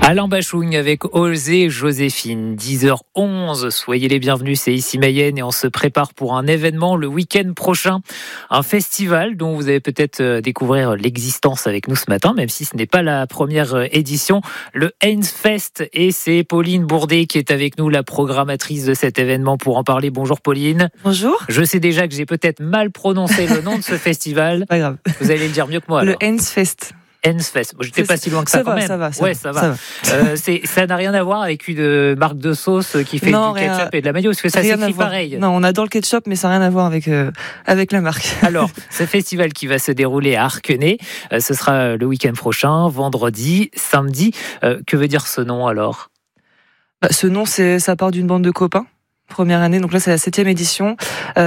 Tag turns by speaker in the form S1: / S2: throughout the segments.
S1: Alain Bachung avec Osée Joséphine, 10h11. Soyez les bienvenus, c'est ici Mayenne et on se prépare pour un événement le week-end prochain. Un festival dont vous allez peut-être découvrir l'existence avec nous ce matin, même si ce n'est pas la première édition, le Ainsfest. Et c'est Pauline Bourdet qui est avec nous, la programmatrice de cet événement pour en parler. Bonjour Pauline.
S2: Bonjour.
S1: Je sais déjà que j'ai peut-être mal prononcé le nom de ce festival.
S2: Pas grave.
S1: Vous allez le dire mieux que moi alors.
S2: Le Ainsfest.
S1: Ainsfest. Bon, j'étais pas si loin que ça quand même.
S2: Ça va.
S1: Ça n'a rien à voir avec une marque de sauce qui fait du ketchup et de la mayo, parce que ça s'écrit pareil.
S2: Non, on adore le ketchup, mais ça n'a rien à voir avec la marque.
S1: Alors, ce festival qui va se dérouler à Arquenay, ce sera le week-end prochain, vendredi, samedi. Que veut dire ce nom alors ?
S2: Ce nom, ça part d'une bande de copains. Première année, donc là c'est la 7e édition.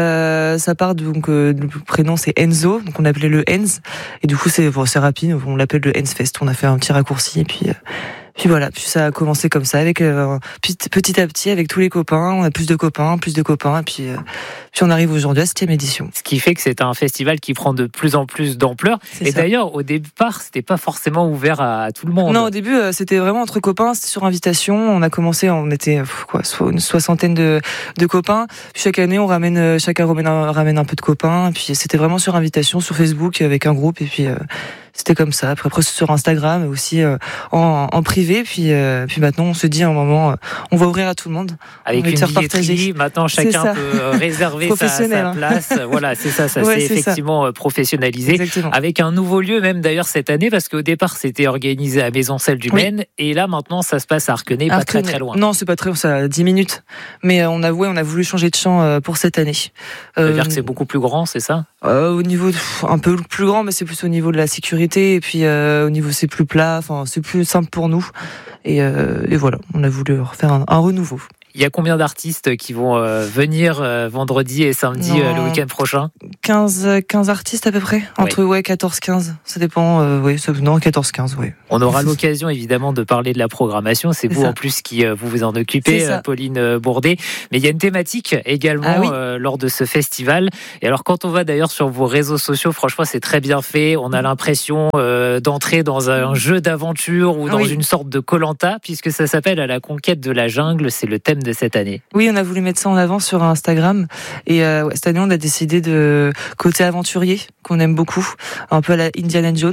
S2: Ça part le prénom c'est Enzo, donc on appelait le Enz, et du coup c'est rapide, on l'appelle le Ainsfest. On a fait un petit raccourci et puis voilà, puis ça a commencé comme ça avec petit à petit avec tous les copains. On a plus de copains, et puis on arrive aujourd'hui à la 7e édition.
S1: Ce qui fait que c'est un festival qui prend de plus en plus d'ampleur. Et d'ailleurs, au départ, c'était pas forcément ouvert à tout le monde.
S2: Non, au début, c'était vraiment entre copains, c'était sur invitation. On a commencé, on était une soixantaine de copains. Puis chaque année, chacun ramène un peu de copains. Et puis c'était vraiment sur invitation, sur Facebook, avec un groupe. Et puis c'était comme ça. Après sur Instagram, aussi en privé. Puis maintenant, on se dit à un moment, on va ouvrir à tout le monde.
S1: Avec une billetterie, maintenant chacun peut réserver sa place. Voilà, c'est ça. Ça s'est effectivement professionnalisé.
S2: Exactement.
S1: Avec un nouveau lieu même d'ailleurs cette année, parce qu'au départ c'était organisé à Maisoncelles du Maine, et là maintenant ça se passe à Arquenay, pas très loin.
S2: Non, c'est pas très loin, ça a 10 minutes. Mais on a voulu changer de champ pour cette année.
S1: Ça veut dire que c'est beaucoup plus grand, c'est ça ?
S2: Au niveau un peu plus grand, mais c'est plus au niveau de la sécurité, et puis au niveau c'est plus plat, enfin c'est plus simple pour nous. Et voilà, on a voulu refaire un renouveau.
S1: Il y a combien d'artistes qui vont venir vendredi et samedi le week-end prochain ? 15
S2: artistes à peu près, entre 14-15, ça dépend, 14-15, oui.
S1: On aura l'occasion évidemment de parler de la programmation, c'est vous en plus qui vous en occupez, Pauline Bourdet, mais il y a une thématique également lors de ce festival, et alors quand on va d'ailleurs sur vos réseaux sociaux, franchement c'est très bien fait, on a l'impression d'entrer dans un jeu d'aventure ou dans une sorte de Koh-Lanta, puisque ça s'appelle À la conquête de la jungle, c'est le thème de cette année.
S2: Oui, on a voulu mettre ça en avant sur Instagram, et cette année on a décidé de côté aventurier qu'on aime beaucoup, un peu à la Indiana Jones,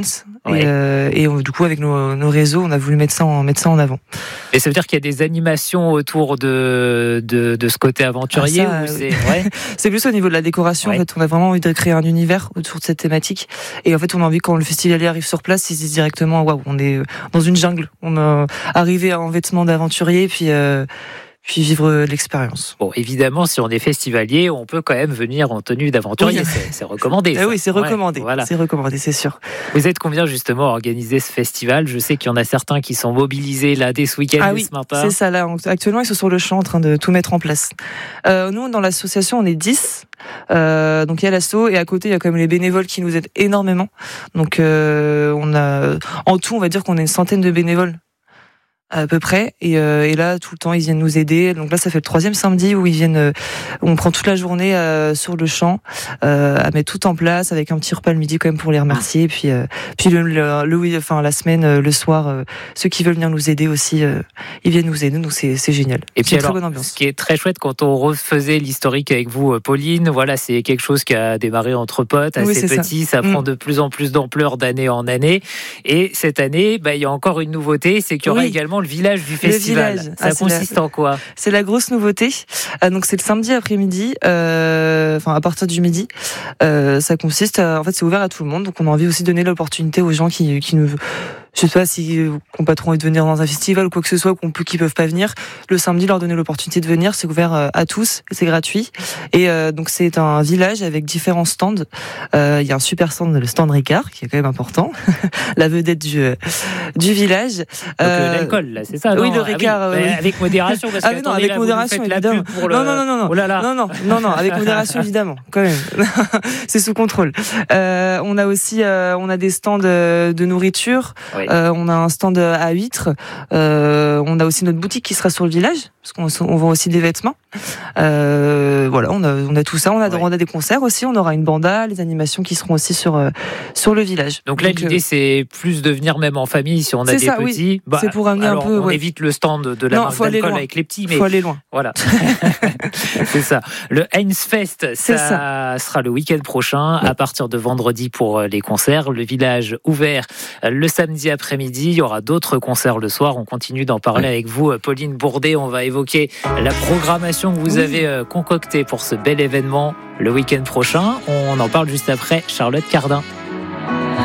S2: et du coup avec nos réseaux on a voulu mettre ça en avant.
S1: Et ça veut dire qu'il y a des animations autour de ce côté aventurier
S2: c'est plus au niveau de la décoration. En fait, on a vraiment envie de créer un univers autour de cette thématique, et en fait on a envie, quand le festivalier arrive sur place, il se dit directement waouh, on est dans une jungle, on est arrivé en vêtements d'aventurier, puis vivre l'expérience.
S1: Bon, évidemment, si on est festivalier, on peut quand même venir en tenue d'aventurier. C'est recommandé.
S2: Oui, c'est recommandé. C'est recommandé, c'est sûr.
S1: Vous êtes combien justement à organiser ce festival ? Je sais qu'il y en a certains qui sont mobilisés là dès ce week-end, dès ce matin.
S2: C'est ça. Là, actuellement, ils sont sur le champ en train de tout mettre en place. Nous, dans l'association, on est 10. Donc il y a l'asso, et à côté il y a quand même les bénévoles qui nous aident énormément. Donc on a en tout, on va dire qu'on a une centaine de bénévoles à peu près, et là tout le temps ils viennent nous aider. Donc là ça fait le 3e samedi où ils viennent, on prend toute la journée sur le champ à mettre tout en place, avec un petit repas le midi quand même pour les remercier, et puis la semaine, le soir, ceux qui veulent venir nous aider aussi, ils viennent nous aider, donc c'est génial.
S1: Et puis alors,
S2: très bonne ambiance.
S1: Ce qui est très chouette quand on refaisait l'historique avec vous, Pauline, voilà, c'est quelque chose qui a démarré entre potes, assez petit, ça prend de plus en plus d'ampleur d'année en année, et cette année il y a encore une nouveauté, c'est qu'il y aura également le village du festival. Ça consiste en quoi ?
S2: C'est la grosse nouveauté. Donc c'est le samedi après-midi, à partir du midi. Ça consiste, en fait, c'est ouvert à tout le monde. Donc on a envie aussi de donner l'opportunité aux gens qui nous, je sais pas, si n'ont pas trop envie de venir dans un festival ou quoi que ce soit, qui peuvent pas venir, le samedi leur donner l'opportunité de venir. C'est ouvert à tous, c'est gratuit, et donc c'est un village avec différents stands. Il y a un super stand, le stand Ricard, qui est quand même important, la vedette du village.
S1: Donc l'alcool, là, c'est ça, non ?
S2: Oui, le Ricard.
S1: Avec modération, parce que
S2: avec modération, évidemment. Non.
S1: Oh là là.
S2: Non, avec modération, évidemment, quand même. C'est sous contrôle. On a aussi, des stands de nourriture. On a un stand à huîtres. On a aussi notre boutique qui sera sur le village, parce qu'on vend aussi des vêtements. Voilà, on a tout ça. On a des concerts aussi. On aura une banda, les animations qui seront aussi sur le village.
S1: Donc là, l'idée, c'est plus de venir même en famille si on a des petits.
S2: Oui. C'est pour amener un peu.
S1: On évite le stand de la marque d'alcool avec les petits, mais
S2: faut aller loin.
S1: Voilà, c'est ça. Le Heinzfest, ça sera le week-end prochain, à partir de vendredi pour les concerts. Le village ouvert le samedi après-midi. Il y aura d'autres concerts le soir. On continue d'en parler avec vous, Pauline Bourdet. On va évoquer la programmation que vous avez concoctée pour ce bel événement le week-end prochain. On en parle juste après Charlotte Cardin.